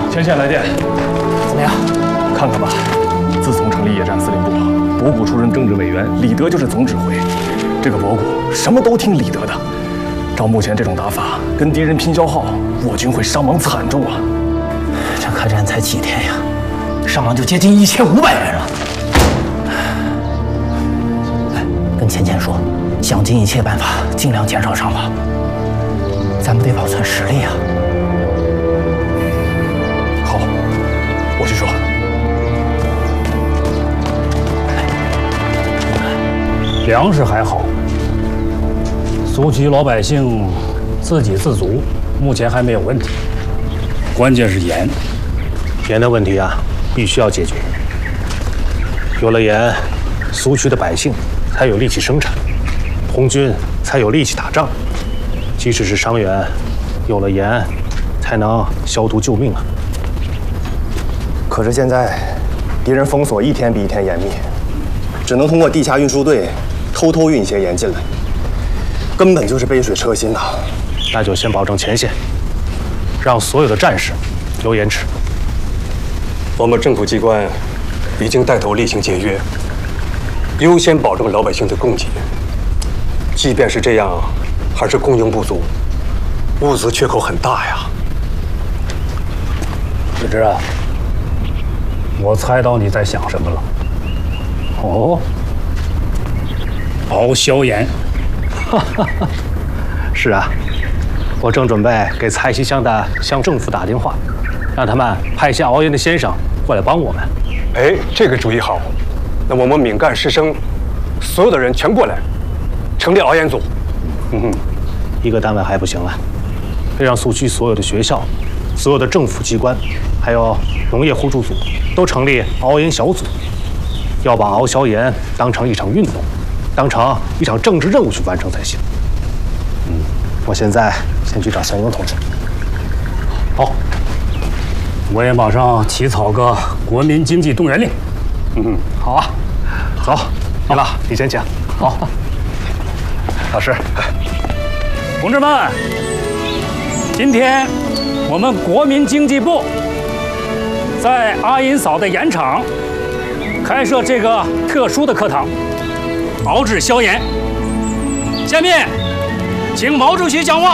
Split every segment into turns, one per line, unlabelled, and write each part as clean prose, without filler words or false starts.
前线来电，
怎么样？
看看吧。自从成立野战司令部，博古出任政治委员，李德就是总指挥。这个博古什么都听李德的。照目前这种打法，跟敌人拼消耗，我军会伤亡惨重啊！
这开战才几天呀，伤亡就接近1500人了。哎，跟钱钱说，想尽一切办法，尽量减少伤亡。咱们得保存实力啊！
好，我去说。
粮食还好，苏区老百姓自给自足，目前还没有问题。关键是盐，
盐的问题啊，必须要解决。有了盐，苏区的百姓才有力气生产，红军才有力气打仗。即使是伤员，有了盐，才能消毒救命啊。
可是现在，敌人封锁一天比一天严密，只能通过地下运输队偷偷运一些盐进来，根本就是杯水车薪呐。
那就先保证前线，让所有的战士有盐吃。
我们政府机关已经带头厉行节约，优先保证老百姓的供给。即便是这样，还是供应不足，物资缺口很大呀。
子之啊，我猜到你在想什么了。哦，熬硝盐。
是啊，我正准备给蔡西乡的乡政府打电话，让他们派些熬盐的先生过来帮我们。
哎，这个主意好。那我们闽赣师生所有的人全过来，成立熬盐组。
一个单位还不行了，得让苏区所有的学校、所有的政府机关，还有农业互助组都成立熬盐小组，要把熬硝盐当成一场运动，当成一场政治任务去完成才行。我现在先去找向勇同志。
好，我也马上起草个国民经济动员令。
好啊，走，你了，你先讲。
好，
老师，
同志们，今天我们国民经济部在阿银嫂的盐场开设这个特殊的课堂，熬制硝盐。下面请毛主席讲话。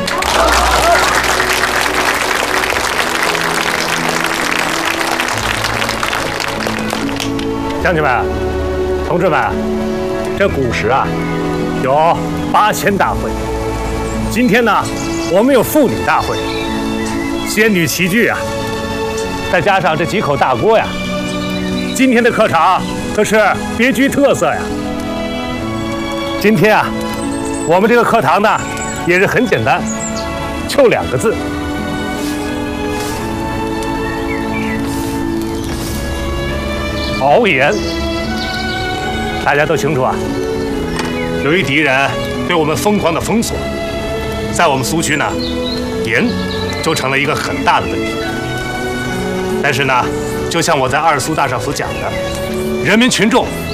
乡亲们、同志们，这古时啊有8000大会，今天呢我们有妇女大会，仙女齐聚啊，再加上这几口大锅呀，今天的课堂可是别具特色呀。今天啊，我们这个课堂呢也是很简单，就2个字：熬盐。大家都清楚啊，由于敌人对我们疯狂的封锁，在我们苏区呢，盐就成了一个很大的问题。但是呢，就像我在2苏大上所讲的，人民群众